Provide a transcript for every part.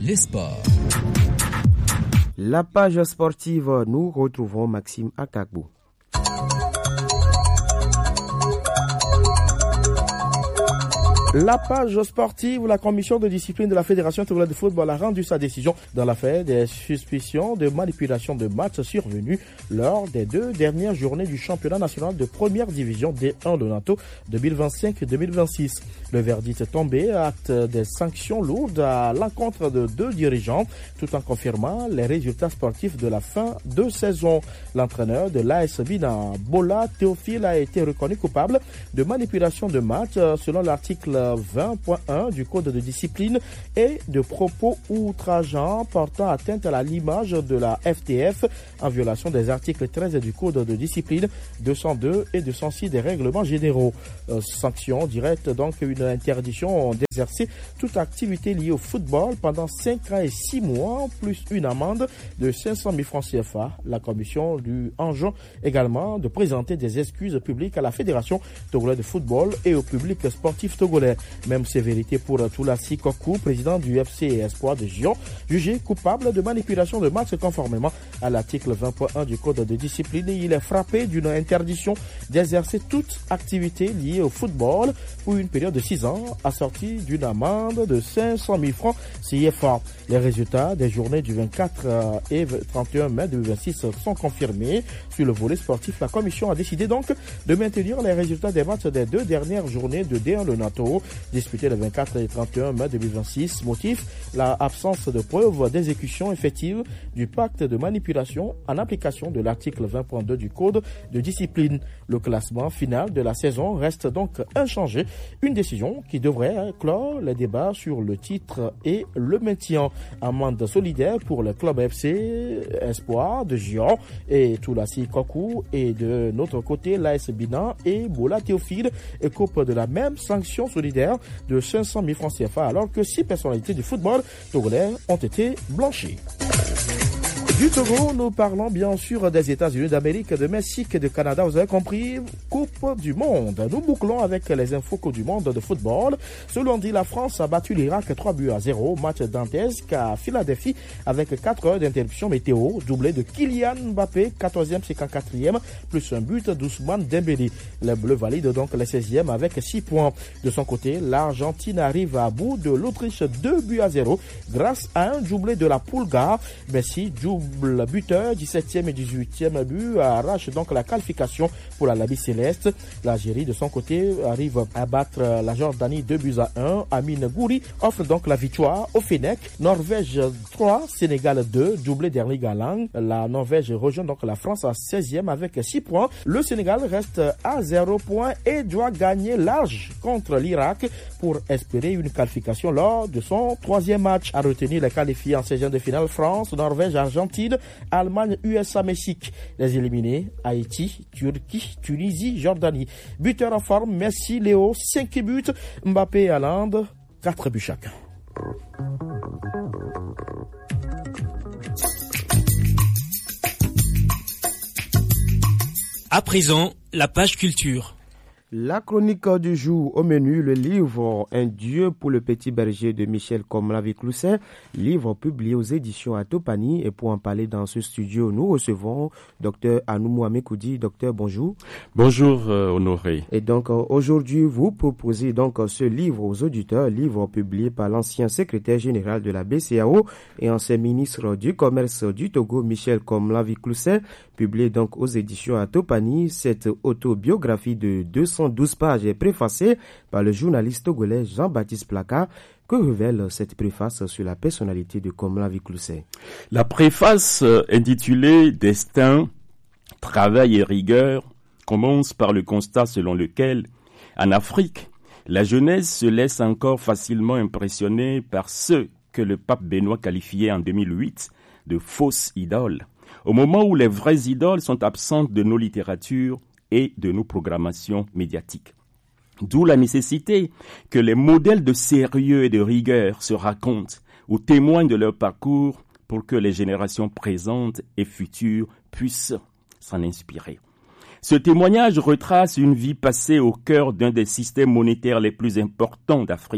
les sports. La page sportive, nous retrouvons Maxime Akagbou. La page sportive, la commission de discipline de la Fédération togolaise de football a rendu sa décision dans l'affaire des suspicions de manipulation de matchs survenus lors des 2 dernières journées du championnat national de première division D1 de NATO 2025-2026. Le verdict est tombé, acte des sanctions lourdes à l'encontre de 2 dirigeants, tout en confirmant les résultats sportifs de la fin de saison. L'entraîneur de l'AS Bina, Bola Théophile, a été reconnu coupable de manipulation de matchs selon l'article 20.1 du code de discipline et de propos outrageants portant atteinte à l'image de la FTF en violation des articles 13 du code de discipline 202 et 206 des règlements généraux. Sanction directe, donc une interdiction d'exercer toute activité liée au football pendant 5 ans et 6 mois, plus une amende de 500 000 francs CFA. La commission lui enjoint également de présenter des excuses publiques à la Fédération togolaise de football et au public sportif togolais. Même sévérité pour Toulassi Kokou, président du FC Espoir de Gion, jugé coupable de manipulation de matchs conformément à l'article 20.1 du code de discipline. Il est frappé d'une interdiction d'exercer toute activité liée au football pour une période de 6 ans, assortie d'une amende de 500 000 francs CFA. Les résultats des journées du 24 et 31 mai 2026 sont confirmés. Sur le volet sportif, la commission a décidé donc de maintenir les résultats des matchs des 2 dernières journées de D1 le NATO, disputés le 24 et 31 mai 2026. Motif, l'absence de preuves d'exécution effective du pacte de manipulation en application de l'article 20.2 du code de discipline. Le classement final de la saison reste donc inchangé. Une décision qui devrait clore les débats sur le titre et le maintien. Amende solidaire pour le club FC Espoir de Gion et Toulassi Kokou, et de notre côté l'AS Bina et Bola Théophile écopent de la même sanction solidaire de 500 000 francs CFA, alors que 6 personnalités du football togolais ont été blanchies. Du Togo, nous parlons bien sûr des États-Unis d'Amérique, de Mexique et de Canada. Vous avez compris, Coupe du Monde. Nous bouclons avec les infos Coupe du Monde de football. Ce lundi, la France a battu l'Irak 3-0. Match dantesque à Philadelphie avec 4 heures d'interruption météo. Doublé de Kylian Mbappé, 14e, 54e, plus un but d'Ousmane Dembélé. Les Bleus valident donc les 16e avec 6 points. De son côté, l'Argentine arrive à bout de l'Autriche 2-0 grâce à un doublé de la Pulga. Messi double buteur, 17e et 18e but, arrache donc la qualification pour la Labie Céleste. L'Algérie de son côté arrive à battre la Jordanie 2-1. Amine Gouiri offre donc la victoire au Fennec. Norvège 3, Sénégal 2, doublé d'Erling Haaland. La Norvège rejoint donc la France à 16e avec 6 points. Le Sénégal reste à 0 points et doit gagner large contre l'Irak pour espérer une qualification lors de son 3e match. À retenir les qualifiés en 16e de finale: France, Norvège, Argentine, Allemagne, USA, Mexique. Les éliminés: Haïti, Turquie, Tunisie, Jordanie. Buteur en forme: Messi, Léo, 5 buts. Mbappé et Haaland, 4 buts chacun. À présent, la page culture. La chronique du jour au menu, le livre Un Dieu pour le petit berger de Michel Komlavi-Clousset, livre publié aux éditions Atopani. Et pour en parler dans ce studio, nous recevons Dr Anoumou Amekoudi. Docteur, bonjour. Bonjour Honoré. Et donc aujourd'hui, vous proposez donc ce livre aux auditeurs, livre publié par l'ancien secrétaire général de la BCAO et ancien ministre du Commerce du Togo, Michel Komlavi-Clousset, publié donc aux éditions Atopani. Cette autobiographie de 212 pages est préfacée par le journaliste togolais Jean-Baptiste Plaka. Que révèle cette préface sur la personnalité de Komlavi-Clousset? La préface intitulée Destin, travail et rigueur commence par le constat selon lequel, en Afrique, la jeunesse se laisse encore facilement impressionner par ceux que le pape Benoît qualifiait en 2008 de fausses idoles, au moment où les vraies idoles sont absentes de nos littératures et de nos programmations médiatiques. D'où la nécessité que les modèles de sérieux et de rigueur se racontent ou témoignent de leur parcours pour que les générations présentes et futures puissent s'en inspirer. Ce témoignage retrace une vie passée au cœur d'un des systèmes monétaires les plus importants d'Afrique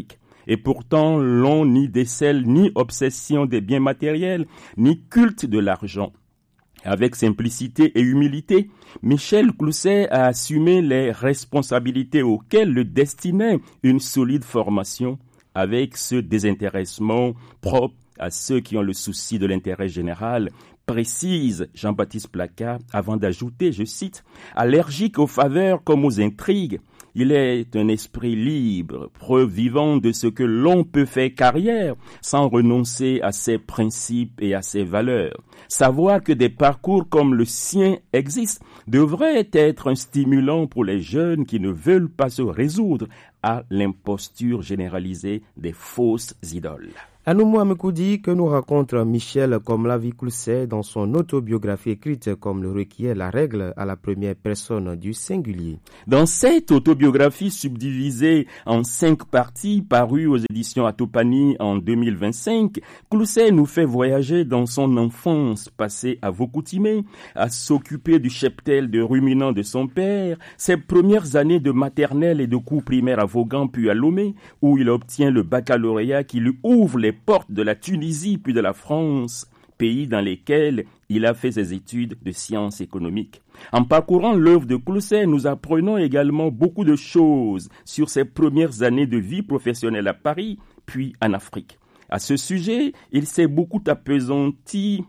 Et pourtant, l'on n'y décèle ni obsession des biens matériels, ni culte de l'argent. Avec simplicité et humilité, Michel Clousset a assumé les responsabilités auxquelles le destinait une solide formation, avec ce désintéressement propre à ceux qui ont le souci de l'intérêt général, précise Jean-Baptiste Placard avant d'ajouter, je cite, « allergique aux faveurs comme aux intrigues, il est un esprit libre, preuve vivante de ce que l'on peut faire carrière sans renoncer à ses principes et à ses valeurs. Savoir que des parcours comme le sien existent devrait être un stimulant pour les jeunes qui ne veulent pas se résoudre à l'imposture généralisée des fausses idoles. » Anoumou Amekoudi, que nous raconte Michel Komlavi Clousset dans son autobiographie écrite comme le requiert la règle à la première personne du singulier. Dans cette autobiographie subdivisée en 5 parties parue aux éditions Atopani en 2025, Clousset nous fait voyager dans son enfance passée à Vaucoutimé, à s'occuper du cheptel de ruminants de son père, ses premières années de maternelle et de cours primaires à Vaughan puis à Lomé, où il obtient le baccalauréat qui lui ouvre les portes de la Tunisie puis de la France, pays dans lesquels il a fait ses études de sciences économiques. En parcourant l'œuvre de Clousset, nous apprenons également beaucoup de choses sur ses premières années de vie professionnelle à Paris, puis en Afrique. À ce sujet, il s'est beaucoup appesanti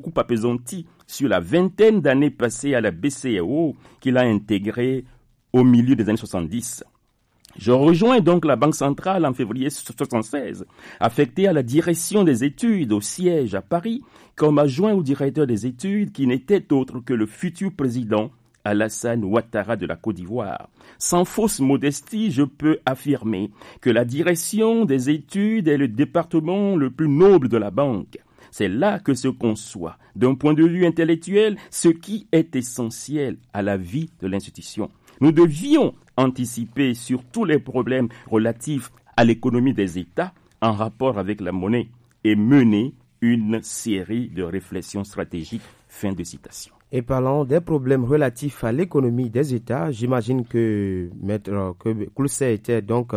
sur la vingtaine d'années passées à la BCEAO qu'il a intégrée au milieu des années 70. Je rejoins donc la Banque centrale en février 1976, affecté à la direction des études au siège à Paris, comme adjoint au directeur des études qui n'était autre que le futur président Alassane Ouattara de la Côte d'Ivoire. Sans fausse modestie, je peux affirmer que la direction des études est le département le plus noble de la banque. C'est là que se conçoit, d'un point de vue intellectuel, ce qui est essentiel à la vie de l'institution. Nous devions anticiper sur tous les problèmes relatifs à l'économie des États en rapport avec la monnaie et mener une série de réflexions stratégiques. Fin de citation. Et parlant des problèmes relatifs à l'économie des États, j'imagine que l'auteur Clousset était donc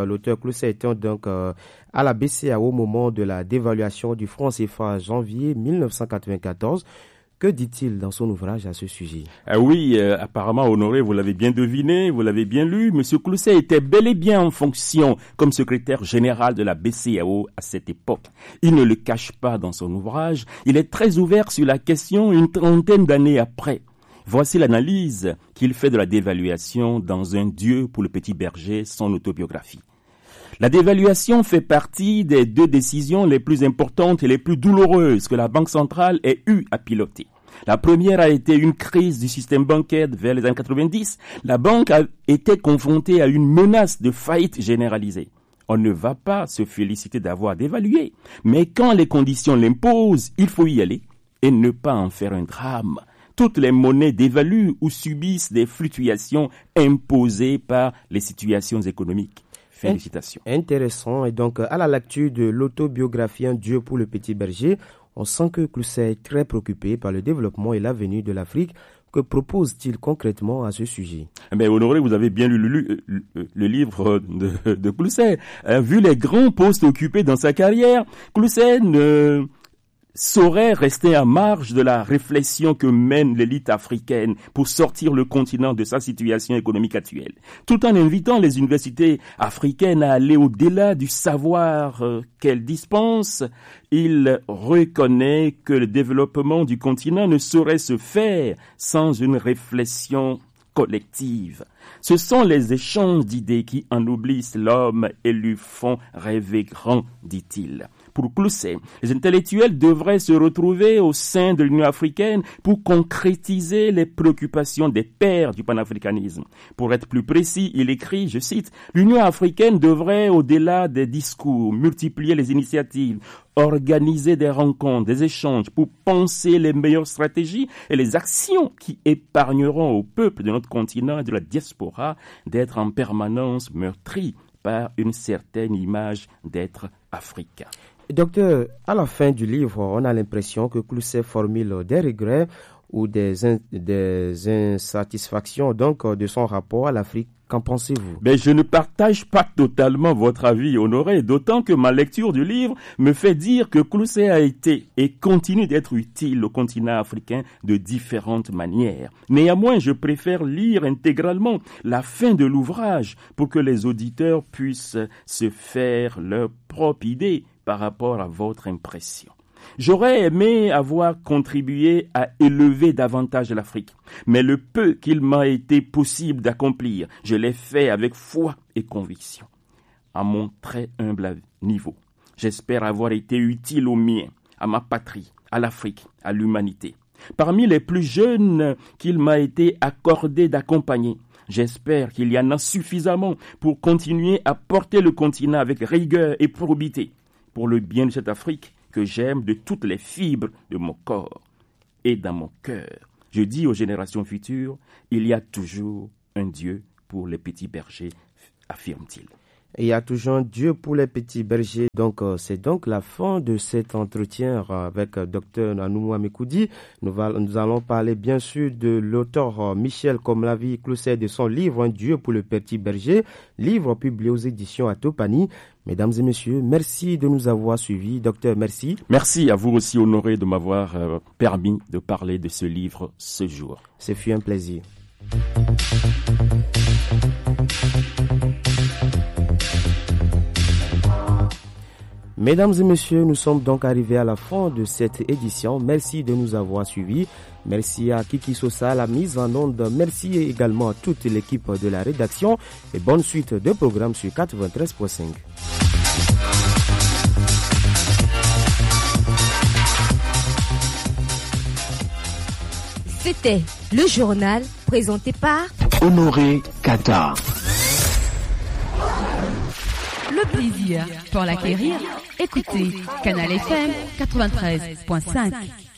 à la BCEAO au moment de la dévaluation du franc CFA en janvier 1994. Que dit-il dans son ouvrage à ce sujet? Apparemment, Honoré, vous l'avez bien deviné, vous l'avez bien lu. Monsieur Clousset était bel et bien en fonction comme secrétaire général de la BCEAO à cette époque. Il ne le cache pas dans son ouvrage. Il est très ouvert sur la question une trentaine d'années après. Voici l'analyse qu'il fait de la dévaluation dans Un Dieu pour le petit berger, son autobiographie. La dévaluation fait partie des 2 décisions les plus importantes et les plus douloureuses que la Banque centrale ait eu à piloter. La première a été une crise du système bancaire vers les années 90. La banque a été confrontée à une menace de faillite généralisée. On ne va pas se féliciter d'avoir dévalué, mais quand les conditions l'imposent, il faut y aller et ne pas en faire un drame. Toutes les monnaies dévaluent ou subissent des fluctuations imposées par les situations économiques. Félicitations. Intéressant. Et donc, à la lecture de l'autobiographie Un Dieu pour le petit berger, on sent que Clousset est très préoccupé par le développement et l'avenir de l'Afrique. Que propose-t-il concrètement à ce sujet? Mais Honoré, vous avez bien lu le livre de Clousset. Vu les grands postes occupés dans sa carrière, Clousset ne saurait rester à marge de la réflexion que mène l'élite africaine pour sortir le continent de sa situation économique actuelle, tout en invitant les universités africaines à aller au-delà du savoir qu'elles dispensent. Il reconnaît que le développement du continent ne saurait se faire sans une réflexion collective. Ce sont les échanges d'idées qui ennoblissent l'homme et lui font rêver grand, dit-il. Pour Clousset, les intellectuels devraient se retrouver au sein de l'Union africaine pour concrétiser les préoccupations des pères du panafricanisme. Pour être plus précis, il écrit, je cite, « L'Union africaine devrait, au-delà des discours, multiplier les initiatives, organiser des rencontres, des échanges pour penser les meilleures stratégies et les actions qui épargneront au peuple de notre continent et de la diaspora d'être en permanence meurtris par une certaine image d'être africain. » Docteur, à la fin du livre, on a l'impression que Clousset formule des regrets ou des insatisfactions donc de son rapport à l'Afrique. Qu'en pensez-vous? Mais je ne partage pas totalement votre avis, Honoré, d'autant que ma lecture du livre me fait dire que Clousset a été et continue d'être utile au continent africain de différentes manières. Néanmoins, je préfère lire intégralement la fin de l'ouvrage pour que les auditeurs puissent se faire leur propre idée par rapport à votre impression. J'aurais aimé avoir contribué à élever davantage l'Afrique, mais le peu qu'il m'a été possible d'accomplir, je l'ai fait avec foi et conviction. À mon très humble niveau, j'espère avoir été utile aux miens, à ma patrie, à l'Afrique, à l'humanité. Parmi les plus jeunes qu'il m'a été accordé d'accompagner, j'espère qu'il y en a suffisamment pour continuer à porter le continent avec rigueur et probité, pour le bien de cette Afrique que j'aime de toutes les fibres de mon corps et dans mon cœur. Je dis aux générations futures, il y a toujours un Dieu pour les petits bergers, affirme-t-il. Il y a toujours un Dieu pour les petits bergers. Donc, c'est donc la fin de cet entretien avec Dr Nanou Amekoudi. Nous allons parler bien sûr de l'auteur Michel Komlavi Clousset de son livre Un Dieu pour le petit berger, livre publié aux éditions Atopani. Mesdames et messieurs, merci de nous avoir suivis. Docteur, merci. Merci à vous aussi, Honoré, de m'avoir permis de parler de ce livre ce jour. Ce fut un plaisir. Mesdames et messieurs, nous sommes donc arrivés à la fin de cette édition. Merci de nous avoir suivis. Merci à Kiki Sosa, la mise en onde. Merci également à toute l'équipe de la rédaction et bonne suite de programme sur 93.5. C'était le journal présenté par Honoré Kata. Le plaisir pour l'acquérir, écoutez Canal FM 93.5.